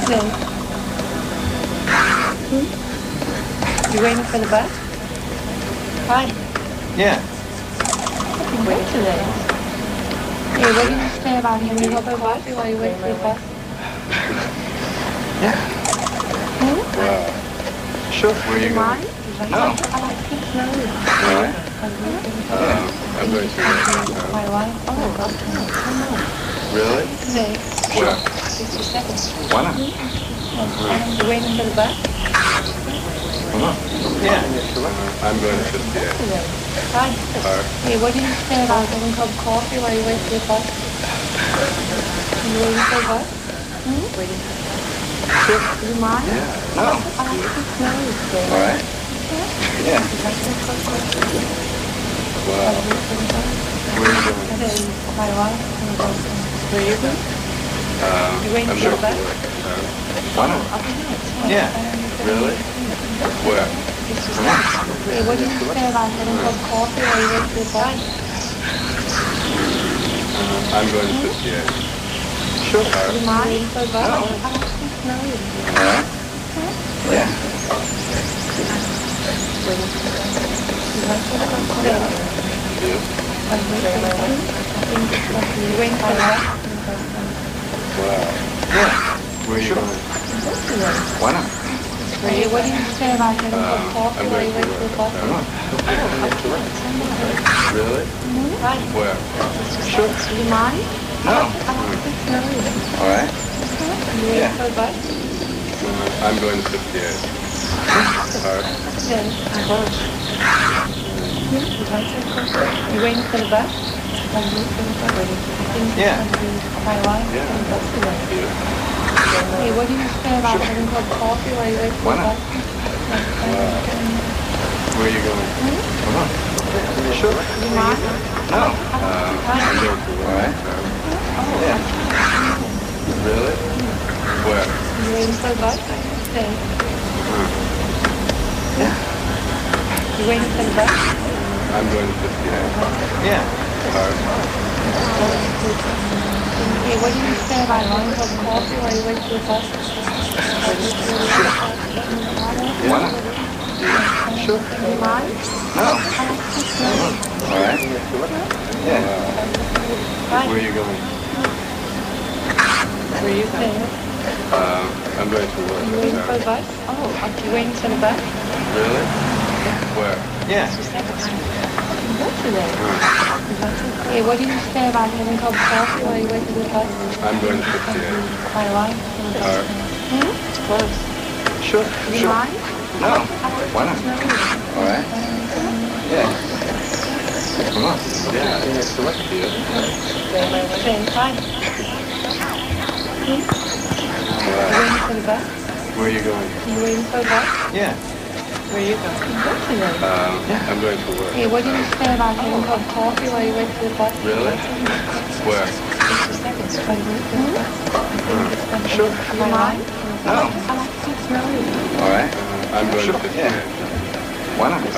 No. You waiting for the bus? Hi. Yeah. You wait today. Hey, what do you say about him? You have a coffee while you wait for the bus? Yeah. Wow. Sure. Where are you going? No. I like to know you. All right. I'm going to My wife? Oh, Really? today. Where? 67. Why not? You waiting for the bus? Come on. Yeah. I'm going to 58. Hi. All right. Hey, what do you say about having a cup of coffee while you wait for the bus? You waiting for the bus? Waiting for the bus. Sure. Do you mind? Yeah. No. I like to know you. All right. Yeah. Wow. Where are you going? My wife. Where are you going? You waiting I'm for the going to bus? work. Why not? Yeah. Really? Where? Hey, what do you say about having a cup of coffee while you wait for the bus? I'm going to 58. Sure. Do you mind? Waiting for the bus? No. I like to know you. All right. Yeah. Waiting for the bus. You want to have a cup of coffee? You? You waiting for the bus? Wow. Yeah. Where are you going? Why not? Hey, what do you say about having a cup of coffee I'm while going you to wait for the work. bus? Come on. Really? Hi. Where? Sure. Do you mind? No. I like to know you. All right. You waiting Yeah. for the bus? I'm going to 58. All right. Yes. You waiting for the bus? Yeah. My wife? Yeah. You? Hey, what do you say about having a cup of coffee while you wait for Why the not? bus? Where are you going? Come on. Sure. Do you mind? No. I'm going to work. All right. Yeah. Really? Where? You waiting for the bus? Yes. Yeah. You waiting for the bus? I'm going to 58. Yeah. All right. Hey, what do you say about having a cup of coffee while you wait for the bus? Why not? Sure. Do you mind? No. I like to know you. All right. Yeah. Hi. Where are you going? Where are you going? I'm going to work. You waiting for the bus? Oh, you waiting for the bus? Really? Where? Yeah. Hey, what do you say about having a cup of coffee while you wait for the bus? I'm going to 58. My wife? All right. It's close. Sure. Do you Sure. mind? No. Why not? All right. Yeah. Come on. Yeah, I think it's select you. Okay, hi. You Wow. waiting for the bus? Where are you going? You waiting for the bus? Yeah. Where are you going? I'm going to work. Hey, what do you say about having a cup of coffee while you wait for the bus? Really? Where? Sure. Do you mind? No. I like to know you. All right. I'm going to 58. Why not?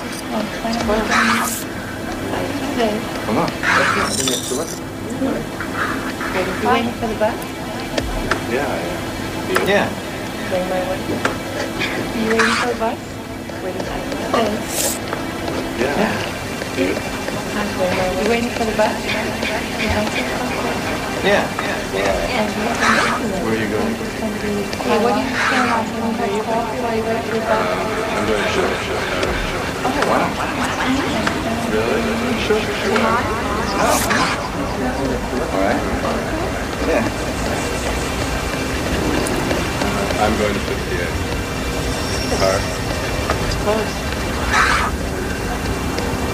Okay. Come on. You waiting for the bus? Yeah. Yeah. You waiting for the bus? Okay. Yeah. You waiting for the bus? Yeah. Where are you going? Hey, what do you say about having a cup of coffee while you wait for the bus? I'm going to sure. Why not? Really? Sure. No. All right. Yeah. I'm going to 58. All right. Close.